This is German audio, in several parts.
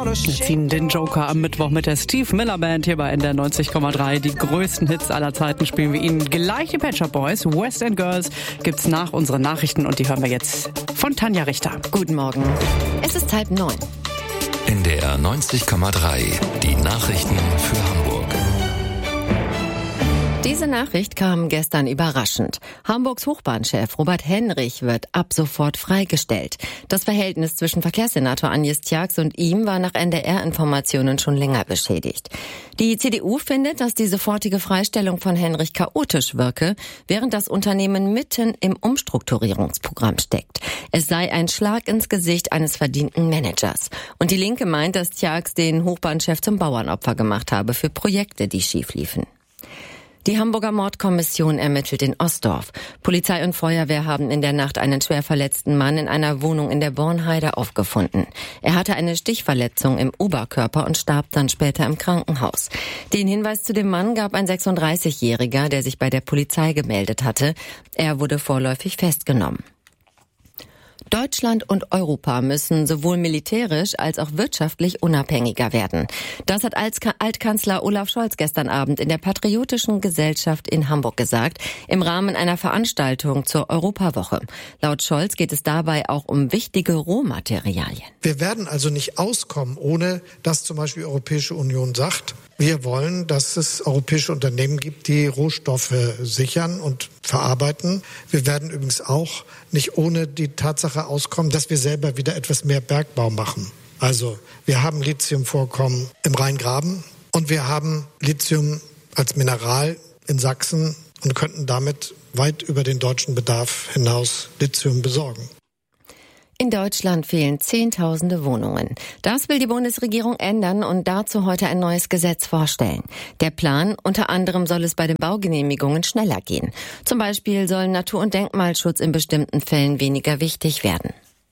Wir ziehen den Joker am Mittwoch mit der Steve Miller Band hier bei NDR 90,3. Die größten Hits aller Zeiten spielen wir Ihnen gleich. Die Pet Shop Boys, West End Girls gibt's nach unseren Nachrichten und die hören wir jetzt von Tanja Richter. Guten Morgen. Es ist 8:30. NDR 90,3. Die Nachrichten für Hamburg. Diese Nachricht kam gestern überraschend. Hamburgs Hochbahnchef Robert Henrich wird ab sofort freigestellt. Das Verhältnis zwischen Verkehrssenator Agnes Tjax und ihm war nach NDR-Informationen schon länger beschädigt. Die CDU findet, dass die sofortige Freistellung von Henrich chaotisch wirke, während das Unternehmen mitten im Umstrukturierungsprogramm steckt. Es sei ein Schlag ins Gesicht eines verdienten Managers. Und die Linke meint, dass Tjax den Hochbahnchef zum Bauernopfer gemacht habe für Projekte, die schief liefen. Die Hamburger Mordkommission ermittelt in Ostdorf. Polizei und Feuerwehr haben in der Nacht einen schwer verletzten Mann in einer Wohnung in der Bornheide aufgefunden. Er hatte eine Stichverletzung im Oberkörper und starb dann später im Krankenhaus. Den Hinweis zu dem Mann gab ein 36-Jähriger, der sich bei der Polizei gemeldet hatte. Er wurde vorläufig festgenommen. Deutschland und Europa müssen sowohl militärisch als auch wirtschaftlich unabhängiger werden. Das hat Altkanzler Olaf Scholz gestern Abend in der Patriotischen Gesellschaft in Hamburg gesagt, im Rahmen einer Veranstaltung zur Europawoche. Laut Scholz geht es dabei auch um wichtige Rohmaterialien. Wir werden also nicht auskommen, ohne dass zum Beispiel die Europäische Union sagt, wir wollen, dass es europäische Unternehmen gibt, die Rohstoffe sichern und verarbeiten. Wir werden übrigens auch nicht ohne die Tatsache auskommen, dass wir selber wieder etwas mehr Bergbau machen. Also wir haben Lithiumvorkommen im Rheingraben und wir haben Lithium als Mineral in Sachsen und könnten damit weit über den deutschen Bedarf hinaus Lithium besorgen. In Deutschland fehlen Zehntausende Wohnungen. Das will die Bundesregierung ändern und dazu heute ein neues Gesetz vorstellen. Der Plan, unter anderem soll es bei den Baugenehmigungen schneller gehen. Zum Beispiel soll Natur- und Denkmalschutz in bestimmten Fällen weniger wichtig werden.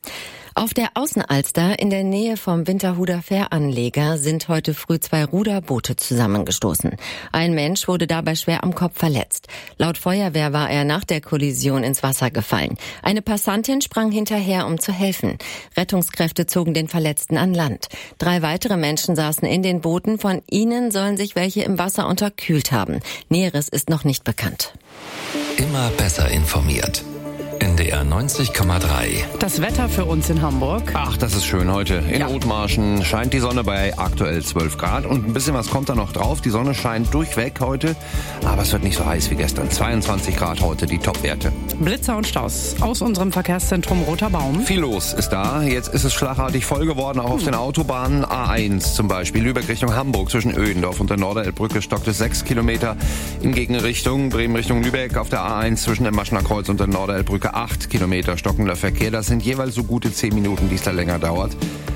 Auf der Außenalster in der Nähe vom Winterhuder Fähranleger sind heute früh 2 Ruderboote zusammengestoßen. Ein Mensch wurde dabei schwer am Kopf verletzt. Laut Feuerwehr war er nach der Kollision ins Wasser gefallen. Eine Passantin sprang hinterher, um zu helfen. Rettungskräfte zogen den Verletzten an Land. 3 weitere Menschen saßen in den Booten. Von ihnen sollen sich welche im Wasser unterkühlt haben. Näheres ist noch nicht bekannt. Immer besser informiert. NDR 90,3. Das Wetter für uns in Hamburg. Ach, das ist schön heute. In Othmarschen scheint die Sonne bei aktuell 12 Grad und ein bisschen was kommt da noch drauf. Die Sonne scheint durchweg heute, aber es wird nicht so heiß wie gestern. 22 Grad heute, die Topwerte. Blitzer und Staus aus unserem Verkehrszentrum Roter Baum. Viel los ist da. Jetzt ist es schlagartig voll geworden, auch auf den Autobahnen. A1 zum Beispiel, Lübeck Richtung Hamburg zwischen Ödendorf und der Norderelbbrücke stockt es 6 Kilometer in Gegenrichtung. Bremen Richtung Lübeck auf der A1 zwischen dem Maschner Kreuz und der Norderelbbrücke 8 Kilometer stockender Verkehr. Das sind jeweils so gute 10 Minuten, die es da länger dauert.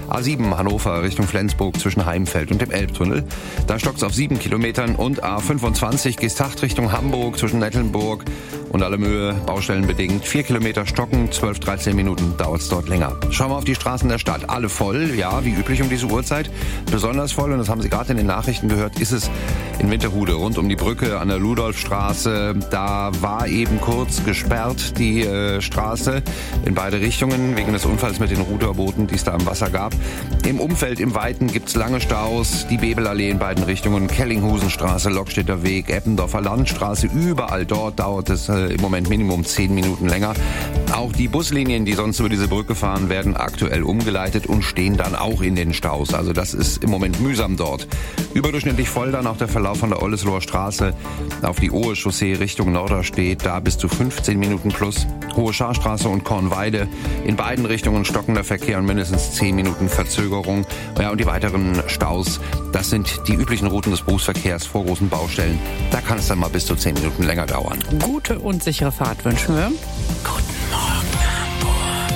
A7 Hannover Richtung Flensburg zwischen Heimfeld und dem Elbtunnel. Da stockt es auf 7 Kilometern. Und A25 Geesthacht Richtung Hamburg zwischen Nettelnburg und Allemöhe, baustellenbedingt. 4 Kilometer stocken, 12, 13 Minuten dauert es dort länger. Schauen wir auf die Straßen der Stadt. Alle voll, ja, wie üblich um diese Uhrzeit. Besonders voll, und das haben Sie gerade in den Nachrichten gehört, ist es in Winterhude rund um die Brücke an der Ludolfstraße. Da war eben kurz gesperrt die Straße in beide Richtungen wegen des Unfalls mit den Ruderbooten, die es da im Wasser gab. Im Umfeld im Weiten gibt's lange Staus. Die Bebelallee in beiden Richtungen, Kellinghusenstraße, Lockstädter Weg, Eppendorfer Landstraße. Überall dort dauert es im Moment Minimum 10 Minuten länger. Auch die Buslinien, die sonst über diese Brücke fahren, werden aktuell umgeleitet und stehen dann auch in den Staus. Also das ist im Moment mühsam dort. Überdurchschnittlich voll dann auch der Verlauf von der Ollesloher Straße auf die Ohe Chaussee Richtung Norderstedt. Da bis zu 15 Minuten plus. Hohe Scharstraße und Kornweide. In beiden Richtungen stockender Verkehr und mindestens 10 Minuten Verzögerung. Ja, und die weiteren Staus, das sind die üblichen Routen des Berufsverkehrs vor großen Baustellen. Da kann es dann mal bis zu 10 Minuten länger dauern. Gute und sichere Fahrt wünschen wir. Guten Morgen, Hamburg.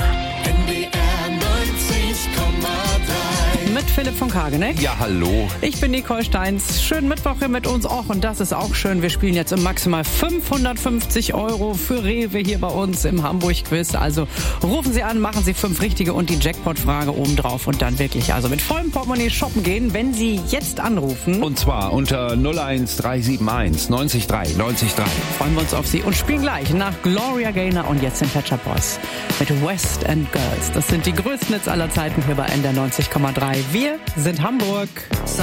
NDR 90,3. Mit Philipp von Kageneck. Ja, hallo. Ich bin Nicole Steins. Schönen Mittwoch hier mit uns auch. Und das ist auch schön. Wir spielen jetzt im maximal 550 € für Rewe hier bei uns im Hamburg-Quiz. Also rufen Sie an, machen Sie 5 richtige und die Jackpot-Frage obendrauf. Und dann wirklich also mit vollem Portemonnaie shoppen gehen, wenn Sie jetzt anrufen. Und zwar unter 01371 90 3 90 3. Freuen wir uns auf Sie und spielen gleich nach Gloria Gaynor und jetzt den Pet Shop Boys mit West End Girls. Das sind die größten Hits aller Zeiten hier bei NDR 90,3. Wir sind Hamburg.